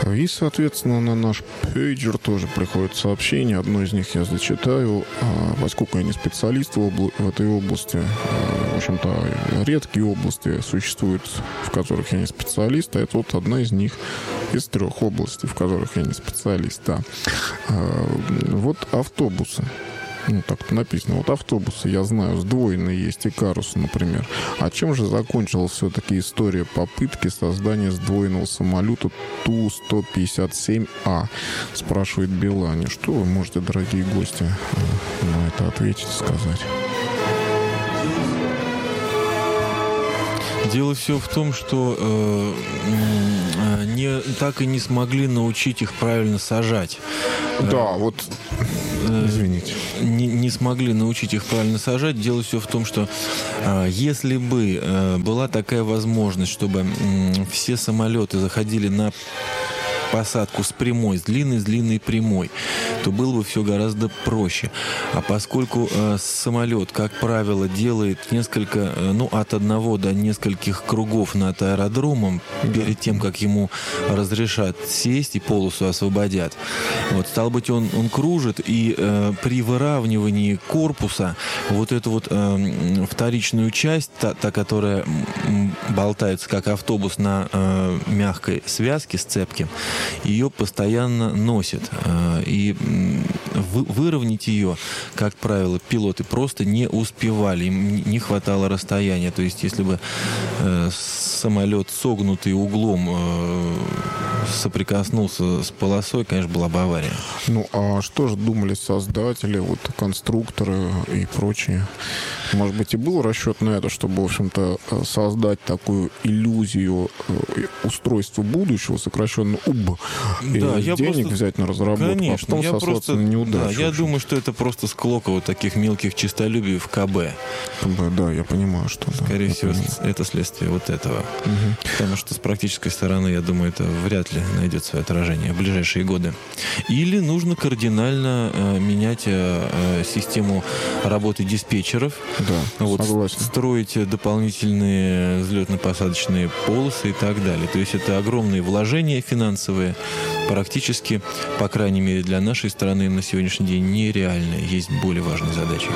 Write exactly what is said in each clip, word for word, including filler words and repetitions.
И, соответственно, на наш пейджер тоже приходят сообщения. Одно из них я зачитаю. Поскольку я не специалист в, обла- в этой области, в общем-то, редкие области существуют, в которых я не специалист, а это вот одна из них, из трех областей, в которых я не специалист, да. Вот автобусы. Ну, так написано. Вот автобусы, я знаю, сдвоенные есть, Икарусы, например. А чем же закончилась все-таки история попытки создания сдвоенного самолета Ту сто пятьдесят семь А? Спрашивает Билани. Что вы можете, дорогие гости, на это ответить и сказать? Дело все в том, что э, не, так и не смогли научить их правильно сажать. Да, вот... Извините. Не, не смогли научить их правильно сажать. Дело все в том, что э, если бы э, была такая возможность, чтобы э, все самолеты заходили на посадку с прямой, с длинной, с длинной прямой, то было бы все гораздо проще. А поскольку э, самолет, как правило, делает несколько, э, ну, от одного до нескольких кругов над аэродромом, да, перед тем, как ему разрешат сесть и полосу освободят, вот, стало быть, он, он кружит, и э, при выравнивании корпуса вот эту вот э, вторичную часть, та, та, которая болтается, как автобус на э, мягкой связке, сцепке, ее постоянно носит. И выровнять ее, как правило, пилоты просто не успевали. Им не хватало расстояния. То есть, если бы самолет, согнутый углом, соприкоснулся с полосой, конечно, была бы авария. Ну, а что же думали создатели, вот, конструкторы и прочие? Может быть, и был расчет на это, чтобы, в общем-то, создать такую иллюзию устройства будущего, сокращенно УБ, да, и я денег просто... взять на разработку, Конечно, а потом я сослаться просто... на неудачу. Да, я думаю, что это просто склока вот таких мелких честолюбий в КБ. КБ, да, я понимаю, что... Скорее да, всего, понимаю. Это следствие вот этого. Угу. Потому что с практической стороны, я думаю, это вряд ли найдет свое отражение в ближайшие годы. Или нужно кардинально э, менять э, систему работы диспетчеров. Да, вот, согласен. Строить дополнительные взлетно-посадочные полосы и так далее. То есть это огромные вложения финансовые, практически, по крайней мере, для нашей страны на сегодняшний день нереальные. Есть более важные задачи.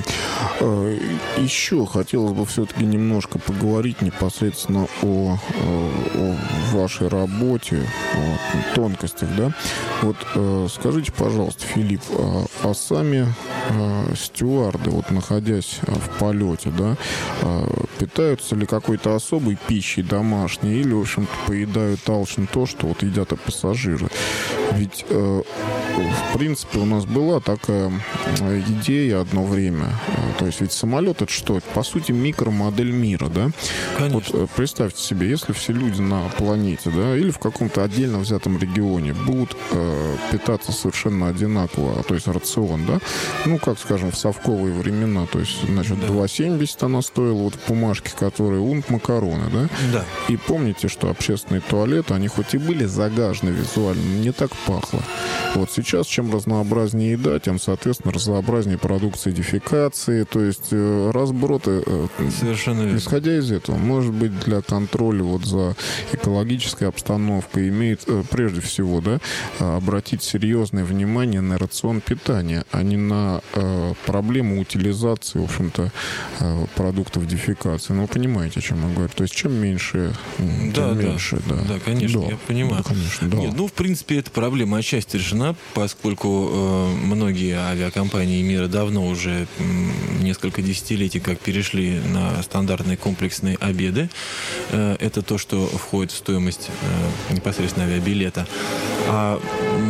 Угу. Еще хотелось бы все-таки немножко поговорить непосредственно о, о вашей работе, о тонкостях, да? Вот скажите, пожалуйста, Филипп, а, а сами а, стюарды, вот находясь в полете, да, а, питаются ли какой-то особой пищей домашней или, в общем-то, поедают алчно то, что вот едят и пассажиры? Ведь, э, в принципе, у нас была такая идея одно время. То есть ведь самолет — это что? Это, по сути, микромодель мира, да? Конечно. Вот представьте себе, если все люди на планете, да, или в каком-то отдельно взятом регионе будут э, питаться совершенно одинаково, то есть рацион, да? Ну, как, скажем, в совковые времена, то есть, значит, да. два семьдесят она стоила, вот бумажки, которые унт макароны, да? Да. И помните, что общественные туалеты, они хоть и были загажены визуально, но не так пахло. Вот сейчас, чем разнообразнее еда, тем, соответственно, разнообразнее продукция дефекации, то есть э, разброты. Э, Совершенно верно. Исходя из этого, может быть, для контроля вот за экологической обстановкой имеет, э, прежде всего, да, обратить серьезное внимание на рацион питания, а не на э, проблему утилизации, в общем-то, э, продуктов дефекации. Ну, вы понимаете, о чем я говорю. То есть, чем меньше, тем да, меньше. Да, да, конечно, да. я понимаю. Да, конечно, да. Нет, ну, в принципе, эта проблема отчасти решена, поскольку э, многие авиакомпании мира давно уже м, несколько десятилетий как перешли на стандартные комплексные обеды. Э, это то, что входит в стоимость э, непосредственно авиабилета. А,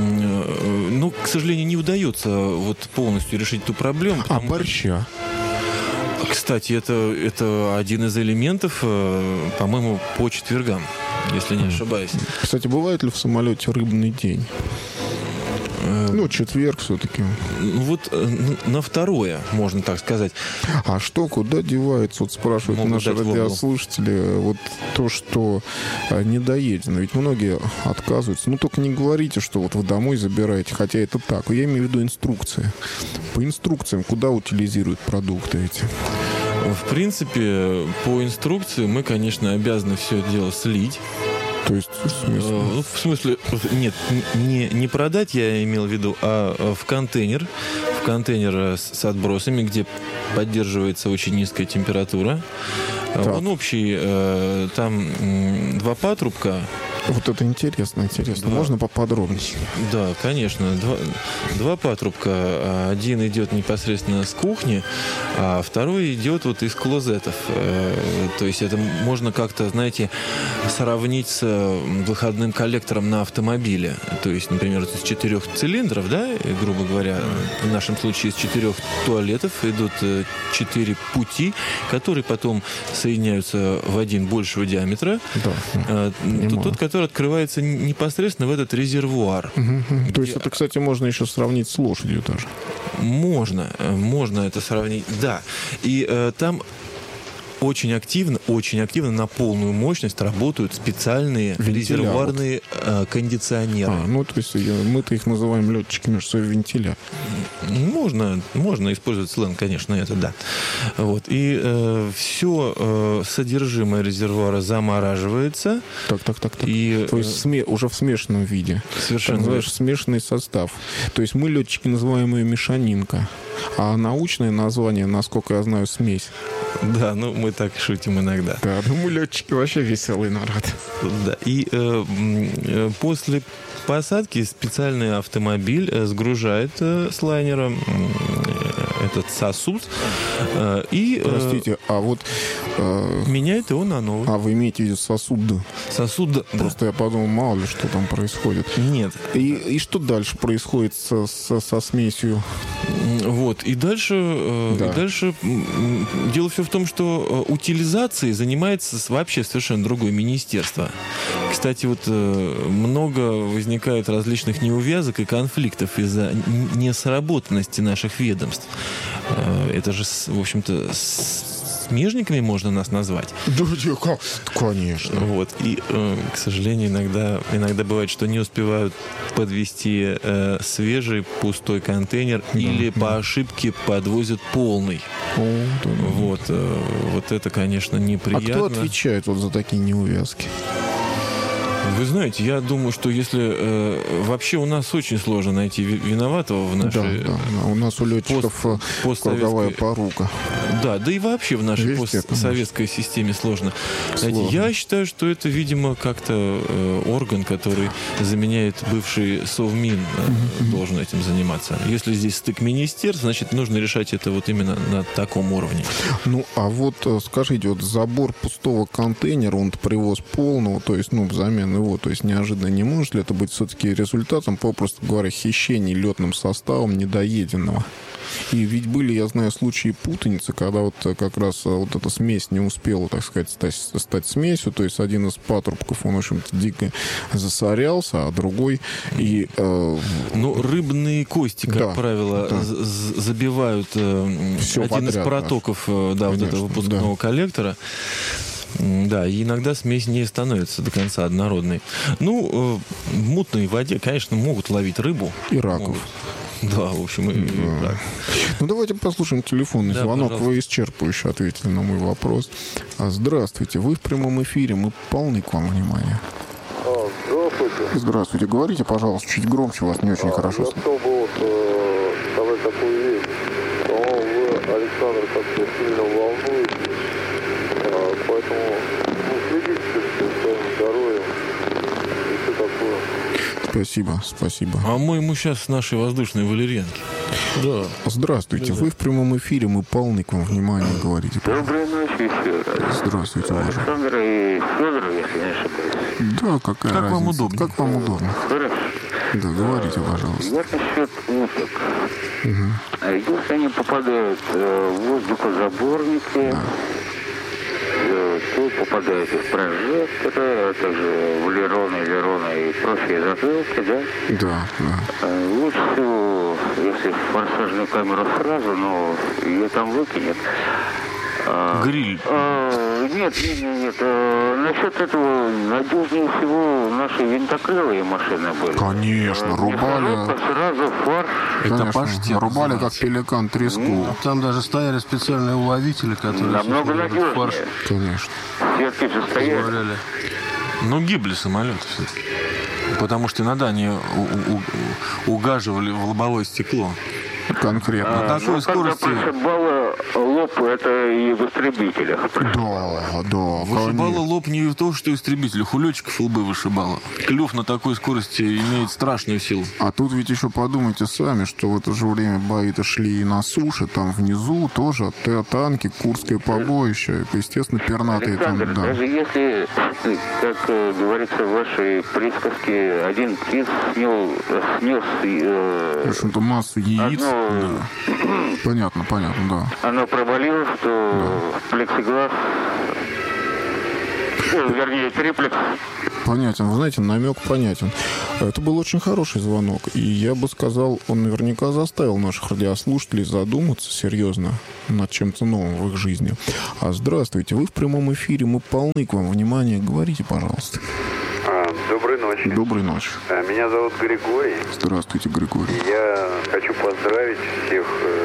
э, ну, к сожалению, не удается вот полностью решить эту проблему. А борща? Кстати, это, это один из элементов, э, по-моему, по четвергам, если не ошибаюсь. Кстати, бывает ли в самолете рыбный день? Ну, четверг все-таки. Вот на второе, можно так сказать. А что, куда девается? Вот спрашивают Могут наши радиослушатели. Вот то, что недоедено. Ведь многие отказываются. Ну, только не говорите, что вот вы домой забираете, хотя это так. Я имею в виду инструкции. По инструкциям, куда утилизируют продукты эти? В принципе, по инструкции мы, конечно, обязаны все это дело слить То есть, в смысле? Ну, в смысле, нет, не, не продать я имел в виду, а в контейнер, в контейнер с, с отбросами, где поддерживается очень низкая температура. Так. Он общий, там два патрубка. Вот это интересно, интересно. Два. Можно поподробнее? Да, конечно. Два, два патрубка. Один идет непосредственно с кухни, а второй идет вот из клозетов. То есть это можно как-то, знаете, сравнить с выходным коллектором на автомобиле. То есть, например, из четырех цилиндров, да, грубо говоря, в нашем случае из четырех туалетов идут четыре пути, которые потом соединяются в один большего диаметра. Да, тот, который открывается непосредственно в этот резервуар. Угу. Где... То есть это, кстати, можно еще сравнить с лошадью даже. Можно, можно это сравнить, да. И э, там очень активно, очень активно на полную мощность работают специальные вентиля, резервуарные вот. э, кондиционеры. А, ну, то есть мы-то их называем летчиками, что вентиля. Можно, можно использовать сленг, конечно, это да. Вот. И э, все э, содержимое резервуара замораживается. Так, так, так, так. И, то есть сме- уже в смешанном виде. Совершенно. Так называешь, смешанный состав. То есть мы, летчики, называем ее мешанинка. А научное название, насколько я знаю, смесь. Да, ну мы так шутим иногда. Да, ну мы летчики вообще веселый народ. Да, и э, после посадки специальный автомобиль сгружает э, с лайнера э, этот сосуд э, и... Э, Простите, а вот... Э, меняет его на новый. А вы имеете в виду сосуд? Да? Сосуд, да. Просто я подумал, мало ли что там происходит. Нет. И, и что дальше происходит со, со, со смесью? Вот, и дальше, э, да. и дальше дело все в том, что утилизацией занимается вообще совершенно другое министерство. Кстати, вот э, много возникает различных неувязок и конфликтов из-за несработанности наших ведомств. Э, это же, в общем-то, с смежниками можно нас назвать. Да, как? Конечно. Вот. И, э, к сожалению, иногда, иногда бывает, что не успевают подвести э, свежий пустой контейнер, да, или да. по ошибке подвозят полный. О, да, да. Вот, э, вот это, конечно, неприятно. А кто отвечает вот за такие неувязки? Вы знаете, я думаю, что если... Э, вообще у нас очень сложно найти виноватого в нашей... Да, да, у нас у летчиков пост, круговая порука. Да, да и вообще в нашей Везде, постсоветской конечно. системе сложно. сложно. Знаете, я считаю, что это, видимо, как-то э, орган, который заменяет бывший Совмин, э, mm-hmm. должен этим заниматься. Если здесь стык министерств, значит, нужно решать это вот именно на таком уровне. Ну, а вот скажите, вот забор пустого контейнера, он привоз полного, то есть, ну, взамен его, то есть неожиданно не может ли это быть все-таки результатом, попросту говоря, хищений летным составом недоеденного? И ведь были, я знаю, случаи путаницы, когда вот как раз вот эта смесь не успела, так сказать, стать, стать смесью, то есть один из патрубков, он, в общем-то, дико засорялся, а другой и... Э... Ну, рыбные кости, как да, правило, да. забивают э, Все один подряд, из протоков э, да, вот этого выпускного да. коллектора. Да, и иногда смесь не становится до конца однородной. Ну, э, в мутной воде, конечно, могут ловить рыбу. И раков. Могут. Да, в общем, и, да. так. Ну, давайте послушаем телефонный да, звонок. Пожалуйста. Вы исчерпывающе ответили на мой вопрос. Здравствуйте, вы в прямом эфире, мы полны к вам внимания. А, здравствуйте. Здравствуйте, говорите, пожалуйста, чуть громче, вас не очень а, хорошо слышно. Я хотел бы вот, э, сказать такую вещь. По-моему, вы, Александр, как-то сильно волнуетесь, э, поэтому ну, следите за своим здоровьем и все такое. Спасибо, спасибо. А мы ему сейчас с нашей воздушной валерьянки. Да. Здравствуйте, да. Вы в прямом эфире, мы полны к вам внимания, говорите. Доброй ночи еще раз. Здравствуйте, Александр и Федор, если не ошибаюсь. Да, какая как разница? Вам удобно. Как вам удобно? Хорошо. Да, говорите, пожалуйста. Я насчет уток. Угу. Если они попадают в воздухозаборники, да. то попадают в прожекторы, а также в лероны, лероны и прочие затылки, да? Да, да. Лучше всего, если форсажную камеру сразу, но ее там выкинет. Гриль. А, нет, нет, нет, нет. А, насчет этого надежнее всего наши винтокрылые машины были. Конечно, рубали. Сразу фарш. Это почти. Рубали как пеликан треску. Ну, там даже стояли специальные уловители, которые... Намного надежнее. Фарш. Конечно. Сетки же стояли. Но гибли самолеты все-таки. Потому что иногда они у- у- угаживали в лобовое стекло. Конкретно. На такой Ну, скорости... когда прошибало лоб, это и в истребителях. Да, да, Вышибало конечно. лоб не в том, что истребителях, у летчиков лбы вышибало. Клюв на такой скорости имеет страшную силу. А тут ведь еще подумайте сами, что в это же время бои-то шли и на суше, там внизу тоже т- танки, Курское побоище, естественно, пернатые там, Александр, да. даже если, как э, говорится в вашей присказке, один птиц снес, снес В э, общем-то, массу яиц. одно, Да. Понятно, понятно, да. оно провалилось, то плексиглаз, э, вернее, триплекс, Понятен. Вы знаете, намек понятен. Это был очень хороший звонок. И я бы сказал, он наверняка заставил наших радиослушателей задуматься серьезно над чем-то новым в их жизни. А здравствуйте, вы в прямом эфире, мы полны к вам внимания. Говорите, пожалуйста. А, доброй ночи. Доброй ночи. А, Меня зовут Григорий. Здравствуйте, Григорий. Я хочу поздравить всех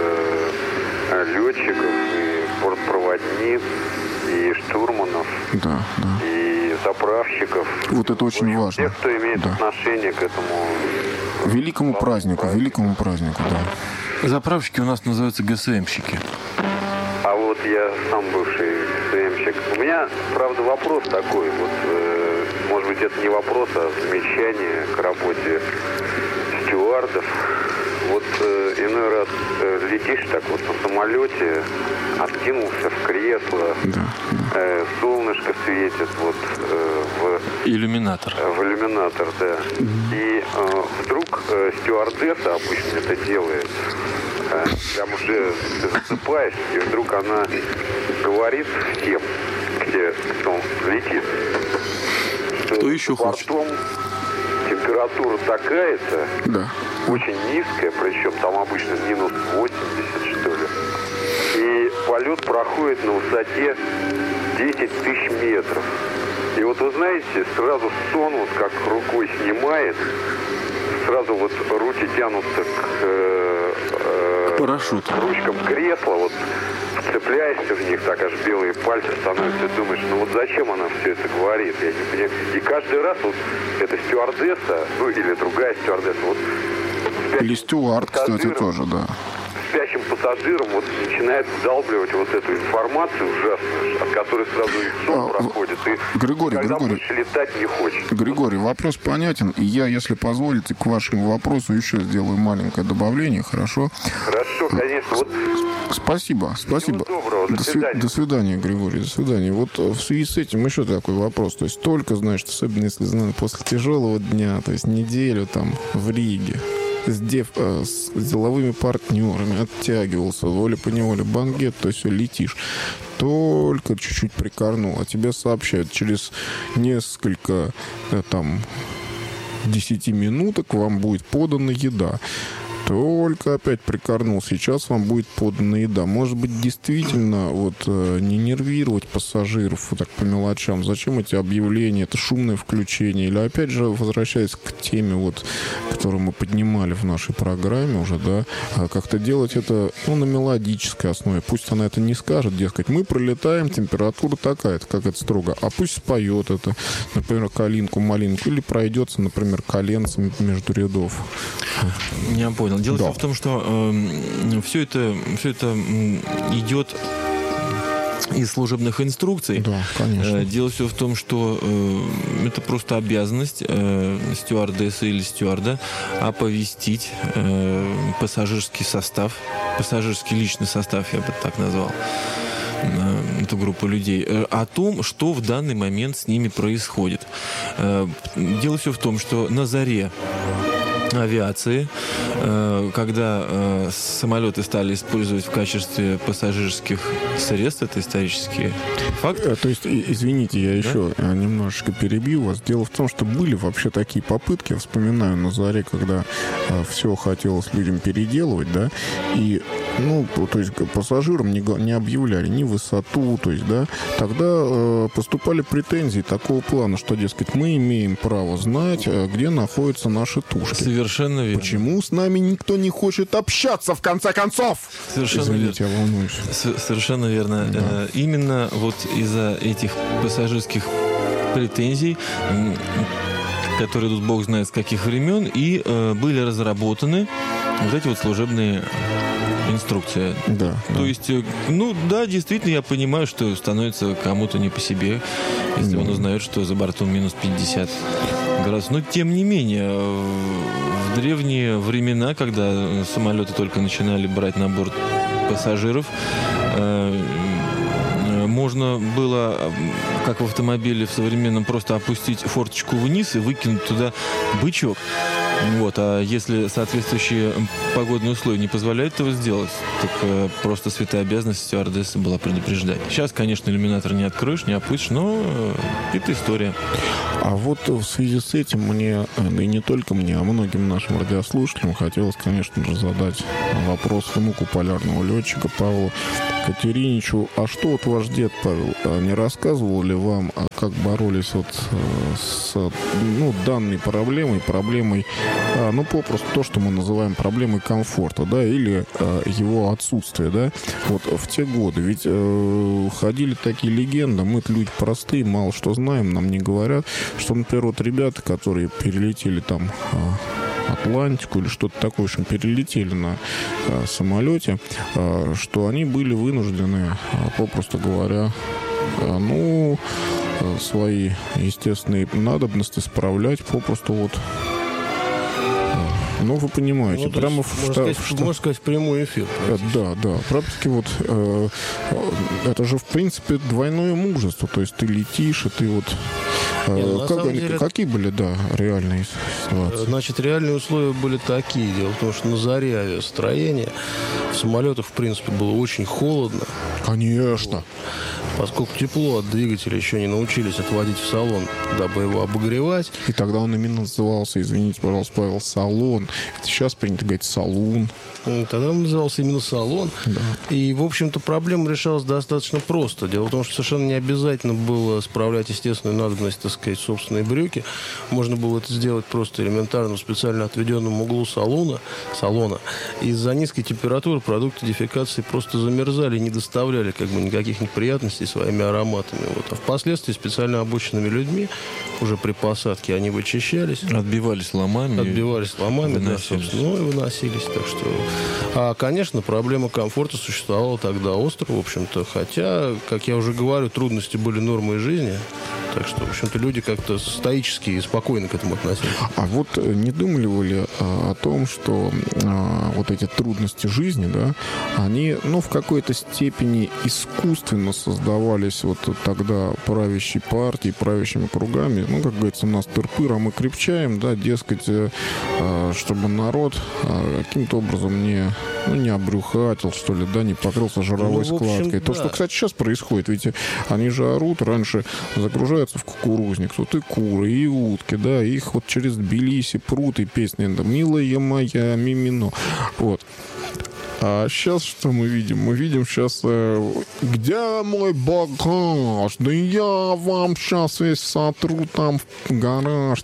э, летчиков и бортпроводниц, и штурманов, Да, да. и заправщиков. Вот это очень В общем, важно. Тех, кто имеет Да. отношение к этому. Великому празднику, великому празднику, да. Заправщики у нас называются ГСМщики. А вот я сам бывший СМщик. У меня, правда, вопрос такой. Вот, э, может быть, это не вопрос, а замечание к работе стюардов. Вот э, иной раз э, летишь так вот на самолете, откинулся в кресло, Да, да. э, солнышко светит вот э, в Иллюминатор. в иллюминатор, да. И э, вдруг э, стюардесса обычно это делает. Э, прям уже ты засыпаешь, и вдруг она говорит всем, где кто летит, что Кто еще за бортом температура такая-то, Да. очень низкая, причем там обычно минус восемьдесят, что ли. И полет проходит на высоте десять тысяч метров. И вот вы знаете, сразу сон вот как рукой снимает, сразу вот руки тянутся к, э, э, Парашют. к ручкам кресла, вот вцепляешься в них, так аж белые пальцы становятся, и думаешь, ну вот зачем она все это говорит, я не понимаю. И каждый раз вот эта стюардесса, ну или другая стюардесса, вот спящим Или стюард, кстати, пассажирам- тоже, да. спящим пассажирам вот начинает вдалбливать вот эту информацию ужасную, от которой сразу и сон А, проходит, и Григорий, когда Григорий. больше летать не хочет. Григорий, вопрос понятен, и я, если позволите, к вашему вопросу еще сделаю маленькое добавление, хорошо? Хорошо, конечно. Вот Спасибо, спасибо. Всего доброго, до сви- свидания. До свидания, Григорий, до свидания. Вот э, в связи с этим еще такой вопрос. То есть только, значит, особенно если, знаете, после тяжелого дня, то есть неделю там в Риге, с, дев, э, с деловыми партнерами оттягивался, волей-поневоле банкет, то есть все, летишь. Только чуть-чуть прикорнул, а тебе сообщают, через несколько э, там десяти минуток вам будет подана еда. Только опять прикорнул. Сейчас вам будет подана еда. Может быть, действительно, вот э, не нервировать пассажиров вот так по мелочам. Зачем эти объявления? Это шумное включение. Или опять же, возвращаясь к теме, вот, которую мы поднимали в нашей программе уже, да, а как-то делать это, ну, на мелодической основе. Пусть она это не скажет, дескать, мы пролетаем, температура такая-то, как это строго. А пусть споет это, например, калинку-малинку. Или пройдется, например, коленцем между рядов. Я понял. Дело Да. все в том, что э, все это, все это м, идет из служебных инструкций. Да, конечно. Э, Дело все в том, что э, это просто обязанность э, стюардессы или стюарда оповестить э, пассажирский состав, пассажирский личный состав, я бы так назвал, э, эту группу людей, э, о том, что в данный момент с ними происходит. Э, дело все в том, что на заре авиации, э, когда э, самолеты стали использовать в качестве пассажирских средств, это исторический факт. Э, То есть, и- извините, я еще э, немножечко перебью вас. Дело в том, что были вообще такие попытки, я вспоминаю на заре, когда все хотелось людям переделывать, да, и, ну, то есть пассажирам не, га- не объявляли ни высоту, то есть, да, тогда э, поступали претензии такого плана, что, дескать, мы имеем право знать, э, где находятся наши тушки. Совершенно верно. Почему с нами никто не хочет общаться, в конце концов? Совершенно Извините, я волнуюсь. С- Совершенно верно. Э, Именно вот из-за этих пассажирских претензий, которые тут бог знает с каких времен, и э, были разработаны вот эти вот служебные инструкции. Да. То да. есть, ну да, действительно, я понимаю, что становится кому-то не по себе, если mm. он узнает, что за бортом минус пятьдесят градусов. Но тем не менее, в древние времена, когда самолеты только начинали брать на борт пассажиров, э, можно было, как в автомобиле в современном, просто опустить форточку вниз и выкинуть туда бычок. Вот. А если соответствующие погодные условия не позволяют этого сделать, так э, просто святая обязанность стюардессы была предупреждать. Сейчас, конечно, иллюминатор не откроешь, не опустишь, но э, это история. А вот в связи с этим мне, да и не только мне, а многим нашим радиослушателям хотелось, конечно же, задать вопрос внуку полярного летчика Павлу Катериничу. А что вот ваш дед Павел, не рассказывал ли вам, как боролись вот с ну, данной проблемой, проблемой, ну, попросту то, что мы называем проблемой комфорта, да, или его отсутствия, да, вот в те годы? Ведь э, ходили такие легенды, мы люди простые, мало что знаем, нам не говорят, что, например, вот ребята, которые перелетели там Атлантику или что-то такое, в общем, перелетели на э, самолете, э, что они были вынуждены, э, попросту говоря, э, ну, э, свои естественные надобности справлять попросту вот. Ну, вы понимаете, ну, прямо в, можно, штаб, сказать, в штаб... можно сказать, в прямой эфир. Да, да. Практически вот э, это же, в принципе, двойное мужество. То есть ты летишь, и ты вот... Э, Нет, как, деле... Какие были, да, реальные ситуации? Значит, реальные условия были такие. Дело в том, что на заре авиастроения в самолетах, в принципе, было очень холодно. Конечно. Поскольку тепло от двигателя еще не научились отводить в салон, дабы его обогревать. И тогда он именно назывался, извините, пожалуйста, Павел, салон. Это сейчас принято говорить салун. Тогда он назывался именно салон. Да. И, в общем-то, проблема решалась достаточно просто. Дело в том, что совершенно не обязательно было справлять естественную надобность, так сказать, собственные брюки. Можно было это сделать просто элементарно в специально отведенном углу салона. салона. Из-за низкой температуры продукты дефекации просто замерзали и не доставляли как бы никаких неприятностей своими ароматами. Вот. А впоследствии специально обученными людьми уже при посадке они вычищались. Отбивались ломами. Отбивались ломами, выносились. да, собственно, ну и выносились. Так что... А, конечно, проблема комфорта существовала тогда остро, в общем-то. Хотя, как я уже говорю, трудности были нормой жизни. Так что, в общем-то, люди как-то стоически и спокойно к этому относились. А вот не думали вы ли а, о том, что а, вот эти трудности жизни, да, они, ну, в какой-то степени искусственно создавались вот тогда правящей партией, правящими кругами? Ну, как говорится, у нас тырпыр, а мы крепчаем, да, дескать, а, чтобы народ а, каким-то образом не, ну, не обрюхатил, что ли, да, не покрылся жировой ну, общем, складкой. да. То, что, кстати, сейчас происходит, ведь они же орут, раньше загружают в кукурузник, тут и куры, и утки, да, их вот через Тбилиси прут, и песни, да, «Милая моя, мимино». Вот. А сейчас что мы видим? Мы видим сейчас, э, где мой багаж? Да я вам сейчас весь сотру там в гараж.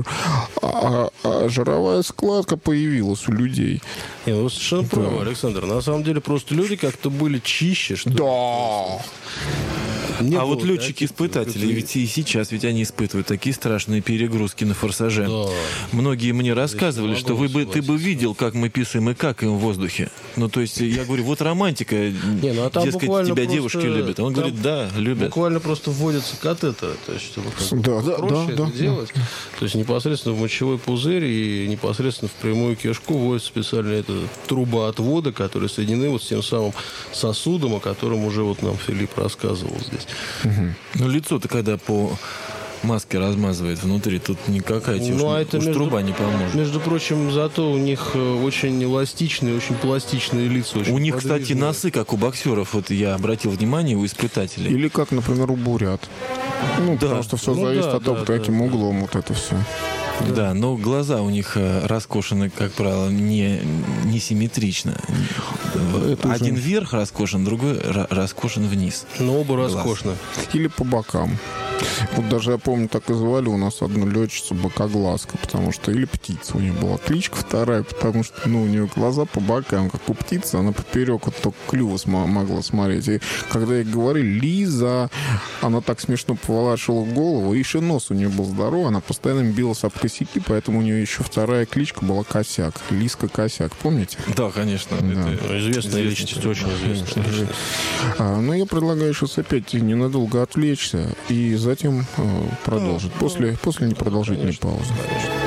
А, а жировая складка появилась у людей. Не, ну, вы совершенно да. правы, Александр. На самом деле просто люди как-то были чище, что ли. Да. Не а вот летчики-испытатели, ведь и сейчас ведь они испытывают такие страшные перегрузки на форсаже. Да. Многие мне рассказывали, что вы бы, ты бы видел, как мы писаем и какаем в воздухе. Ну, то есть, я говорю, вот романтика, не, ну, а дескать, тебя просто... девушки любят. Он говорит, да, любят. Буквально просто вводятся катетеры, то есть, чтобы да, да, проще да, это да, делать. Да. То есть, непосредственно в мочевой пузырь и непосредственно в прямую кишку вводится специальная эта труба отвода, которые соединены вот с тем самым сосудом, о котором уже вот нам Филипп рассказывал здесь. Угу. Ну, лицо-то когда по маске размазывает внутри, тут никакая тебе ну, уж, а это, уж между, труба не поможет. Между прочим, зато у них очень эластичные, очень пластичные лица. Очень у них, подвижные. Кстати, носы, как у боксеров, вот я обратил внимание, у испытателей. Или как, например, у бурят. Ну, да. Потому что все ну, зависит да, от того, да, каким да, углом да. вот это все. Да. да, но глаза у них раскошены, как правило, не, не симметрично. Это Один уже... вверх раскошен, другой раскошен вниз. Но оба роскошны. Или по бокам. Вот даже я помню, так и звали у нас одну летчицу Бокоглазка, потому что, или птица у нее была кличка вторая, потому что, ну, у нее глаза по бокам, как у птицы, она поперек вот только клюва см- могла смотреть. И когда ей говорили «Лиза», она так смешно поворачивала голову, и еще нос у нее был здоровый, она постоянно билась об косяки, поэтому у нее еще вторая кличка была Косяк, Лизка Косяк, помните? Да, конечно. Да. Это Известная личность, очень известная личность. А, но я предлагаю сейчас опять ненадолго отвлечься и затем э, продолжить. После, после непродолжительной паузы. Конечно.